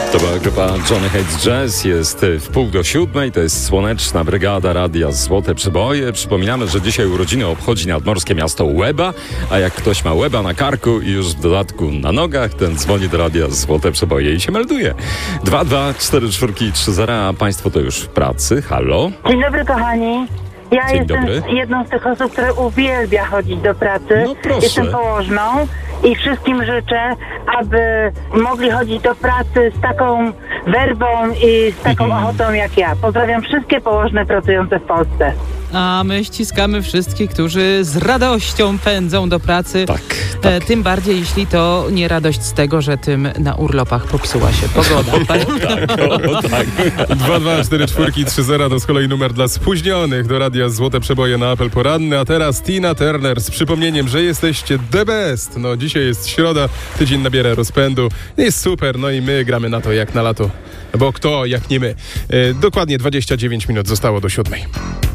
To była grupa Johnny Hates Jazz, jest w 6:30, to jest Słoneczna Brygada Radia Złote Przeboje. Przypominamy, że dzisiaj urodziny obchodzi nadmorskie miasto Łeba, a jak ktoś ma Łeba na karku i już w dodatku na nogach, ten dzwoni do Radia Złote Przeboje i się melduje. 22443, a państwo to już w pracy. Halo? Dzień dobry, kochani. Ja Dzień jestem dobry. jedną z tych osób, które uwielbia chodzić do pracy. No proszę. Jestem położną i wszystkim życzę, aby mogli chodzić do pracy z taką werwą i z taką ochotą jak ja. Pozdrawiam wszystkie położne pracujące w Polsce. A my ściskamy wszystkich, którzy z radością pędzą do pracy. Tak. Tym bardziej, jeśli to nie radość z tego, że tym na urlopach popsuła się pogoda. Tak. 22443 to z kolei numer dla spóźnionych do Radia Złote Przeboje na apel poranny. A teraz Tina Turner z przypomnieniem, że jesteście the best. No dzisiaj jest środa, tydzień nabiera rozpędu. Jest super, no i my gramy na to jak na lato. Bo kto jak nie my. Dokładnie 29 minut zostało do 7.